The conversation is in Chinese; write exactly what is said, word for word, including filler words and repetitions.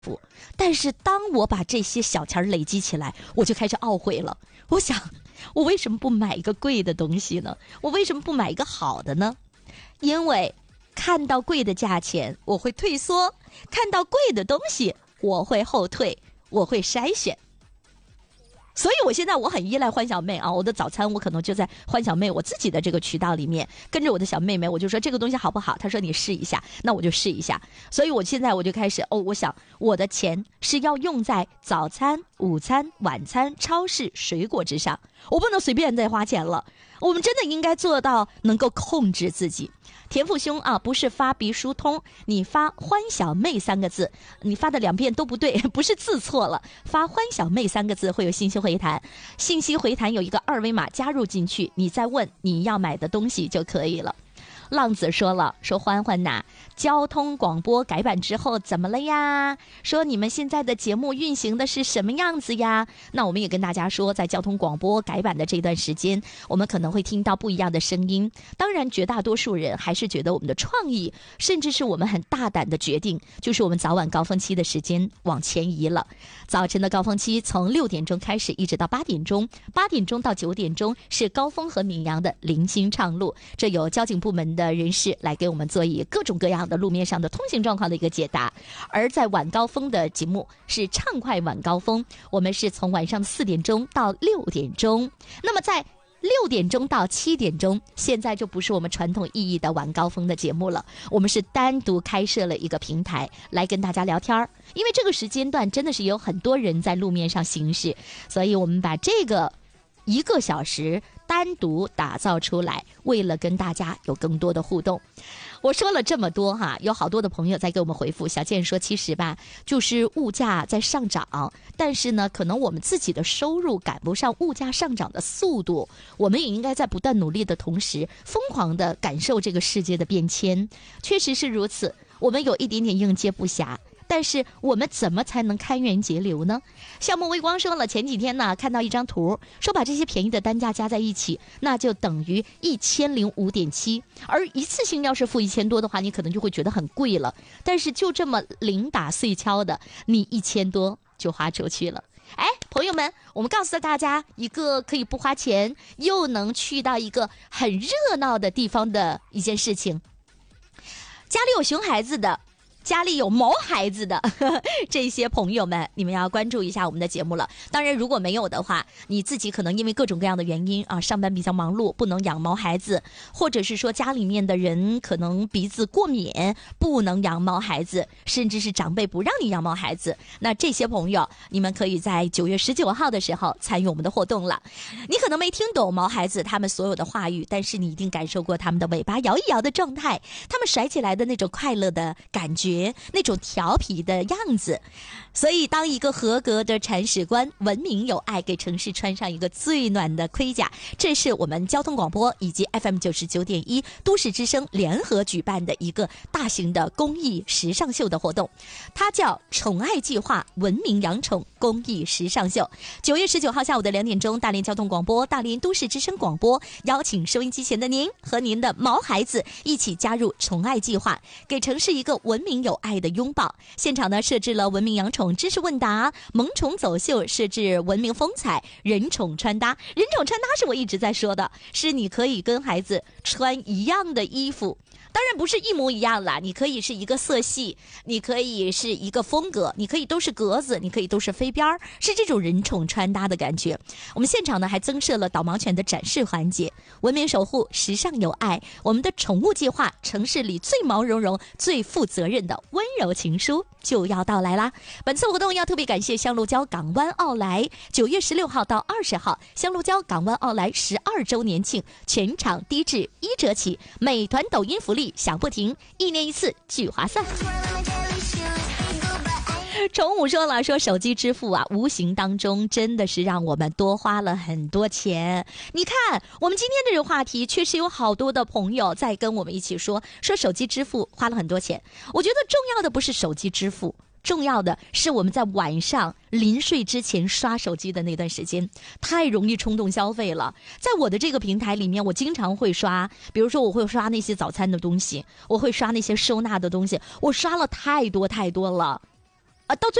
但是当我把这些小钱累积起来，我就开始懊悔了。我想，我为什么不买一个贵的东西呢？我为什么不买一个好的呢？因为看到贵的价钱我会退缩，看到贵的东西我会后退，我会筛选。所以我现在我很依赖欢小妹啊，我的早餐我可能就在欢小妹我自己的这个渠道里面，跟着我的小妹妹，我就说这个东西好不好，她说你试一下，那我就试一下。所以我现在我就开始哦，我想我的钱是要用在早餐、午餐、晚餐、超市、水果之上，我不能随便再花钱了。我们真的应该做到能够控制自己。田父兄啊，不是发鼻疏通，你发欢小妹三个字，你发的两遍都不对，不是字错了，发欢小妹三个字会有信息回弹，信息回弹有一个二维码加入进去，你再问你要买的东西就可以了。浪子说了，说欢欢呐，交通广播改版之后怎么了呀？说你们现在的节目运行的是什么样子呀？那我们也跟大家说，在交通广播改版的这段时间，我们可能会听到不一样的声音。当然绝大多数人还是觉得我们的创意，甚至是我们很大胆的决定，就是我们早晚高峰期的时间往前移了。早晨的高峰期从六点钟开始一直到八点钟，八点钟到九点钟是高峰和闽阳的零星畅路，这有交警部门的的人士来给我们做以各种各样的路面上的通行状况的一个解答。而在晚高峰的节目是畅快晚高峰，我们是从晚上四点钟到六点钟。那么在六点钟到七点钟，现在就不是我们传统意义的晚高峰的节目了，我们是单独开设了一个平台来跟大家聊天，因为这个时间段真的是有很多人在路面上行驶，所以我们把这个一个小时单独打造出来，为了跟大家有更多的互动。我说了这么多哈，有好多的朋友在给我们回复。小健说，其实吧，就是物价在上涨，但是呢，可能我们自己的收入赶不上物价上涨的速度，我们也应该在不断努力的同时，疯狂的感受这个世界的变迁。确实是如此，我们有一点点应接不暇。但是我们怎么才能开源节流呢？项目微光说了，前几天呢看到一张图，说把这些便宜的单价加在一起，那就等于一千零五点七，而一次性要是付一千多的话，你可能就会觉得很贵了。但是就这么零打碎敲的，你一千多就花出去了。哎，朋友们，我们告诉大家一个可以不花钱又能去到一个很热闹的地方的一件事情。家里有熊孩子的，家里有毛孩子的呵呵这些朋友们，你们要关注一下我们的节目了。当然如果没有的话，你自己可能因为各种各样的原因啊，上班比较忙碌，不能养毛孩子，或者是说家里面的人可能鼻子过敏，不能养毛孩子，甚至是长辈不让你养毛孩子，那这些朋友你们可以在九月十九号的时候参与我们的活动了。你可能没听懂毛孩子他们所有的话语，但是你一定感受过他们的尾巴摇一摇的状态，他们甩起来的那种快乐的感觉，那种调皮的样子。所以当一个合格的铲屎官，文明有爱，给城市穿上一个最暖的盔甲，这是我们交通广播以及 F M 九十九点一都市之声联合举办的一个大型的公益时尚秀的活动，它叫宠爱计划文明养宠公益时尚秀。九月十九号下午的两点钟，大连交通广播、大连都市之声广播邀请收音机前的您和您的毛孩子一起加入宠爱计划，给城市一个文明有爱的拥抱。现场呢设置了文明养宠知识问答、萌宠走秀，设置文明风采、人宠穿搭。人宠穿搭是我一直在说的，是你可以跟孩子穿一样的衣服，当然不是一模一样啦，你可以是一个色系，你可以是一个风格，你可以都是格子，你可以都是飞边儿，是这种人宠穿搭的感觉。我们现场呢还增设了导盲犬的展示环节，文明守护，时尚有爱，我们的宠物计划，城市里最毛茸茸、最负责任的温柔情书就要到来啦！本次活动要特别感谢香鹿礁港湾奥莱，九月十六号到二十号，香鹿礁港湾奥莱十二周年庆，全场低至一折起，美团抖音福利响不停，一年一次聚划算。宠武说了，说手机支付啊，无形当中真的是让我们多花了很多钱。你看我们今天这个话题确实有好多的朋友在跟我们一起说说手机支付花了很多钱。我觉得重要的不是手机支付，重要的是我们在晚上临睡之前刷手机的那段时间，太容易冲动消费了。在我的这个平台里面，我经常会刷，比如说我会刷那些早餐的东西，我会刷那些收纳的东西，我刷了太多太多了。 啊，到最